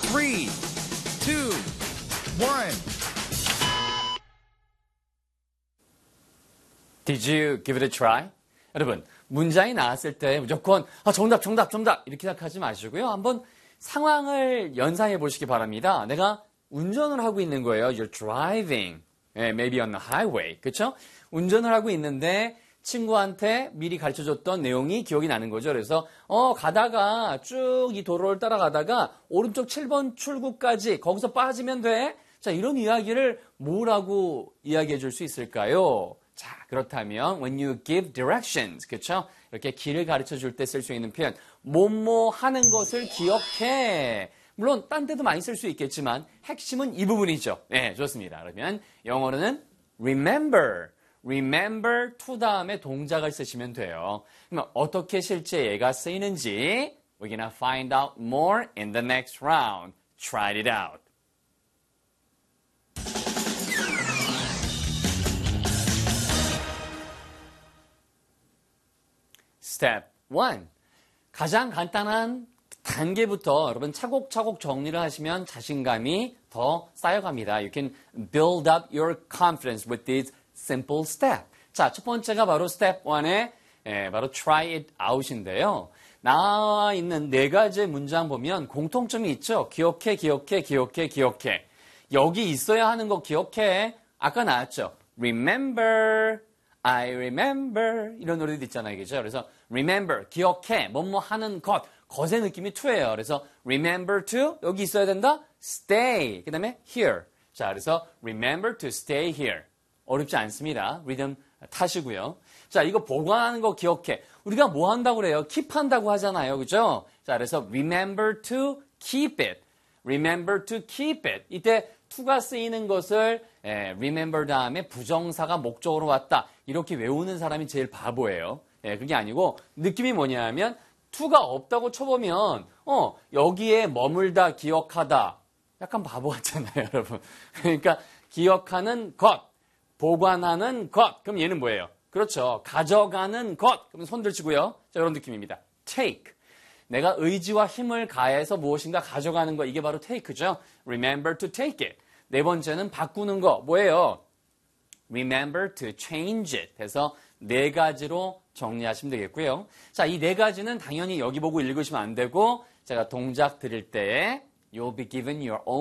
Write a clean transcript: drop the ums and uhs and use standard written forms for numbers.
3, 2, 1. Did you give it a try? 여러분, 문장이 나왔을 때 무조건 정답 이렇게 생각하지 마시고요. 한번 상황을 연상해 보시기 바랍니다. 내가 운전을 하고 있는 거예요. You're driving. Maybe on the highway. 그렇죠? 운전을 하고 있는데 친구한테 미리 가르쳐줬던 내용이 기억이 나는 거죠. 그래서 가다가 쭉 이 도로를 따라가다가 오른쪽 7번 출구까지 거기서 빠지면 돼. 자, 이런 이야기를 뭐라고 이야기해 줄 수 있을까요? 자, 그렇다면 when you give directions, 그렇죠? 이렇게 길을 가르쳐 줄 때 쓸 수 있는 표현, 뭐뭐 하는 것을 기억해. 물론 딴 데도 많이 쓸 수 있겠지만 핵심은 이 부분이죠. 네, 좋습니다. 그러면 영어로는 remember to 다음에 동작을 쓰시면 돼요. 그러면 어떻게 실제 얘가 쓰이는지 we're gonna find out more in the next round. Try it out. Step 1. 가장 간단한 단계부터 여러분 차곡차곡 정리를 하시면 자신감이 더 쌓여갑니다. You can build up your confidence with these simple steps. 자, 첫 번째가 바로 Step 1의 바로 Try it out인데요. 나와 있는 네 가지의 문장 보면 공통점이 있죠. 기억해. 여기 있어야 하는 거 기억해. 아까 나왔죠. Remember. I remember 이런 노래도 있잖아요. 그죠? 그래서 remember, 기억해, 뭐뭐 하는 것의 느낌이 to예요. 그래서 remember to, 여기 있어야 된다. stay, 그 다음에 here. 자, 그래서 remember to stay here. 어렵지 않습니다. 리듬 타시고요. 자, 이거 보관하는 거 기억해. 우리가 뭐 한다고 그래요? keep 한다고 하잖아요. 그죠? 자, 그래서 remember to keep it. remember to keep it. 이때 to가 쓰이는 것을 remember 다음에 부정사가 목적으로 왔다. 이렇게 외우는 사람이 제일 바보예요. 그게 아니고 느낌이 뭐냐면 to가 없다고 쳐보면 여기에 머물다, 기억하다. 약간 바보 같잖아요, 여러분. 그러니까 기억하는 것, 보관하는 것. 그럼 얘는 뭐예요? 그렇죠. 가져가는 것. 그럼 손 들치고요. 자, 이런 느낌입니다. take. 내가 의지와 힘을 가해서 무엇인가 가져가는 거. 이게 바로 take죠. remember to take it. 네 번째는 바꾸는 거. 뭐예요? remember to change it. 해서 네 가지로 정리하시면 되겠고요. 자, 이 네 가지는 당연히 여기 보고 읽으시면 안 되고 제가 동작 드릴 때에 you'll be given your own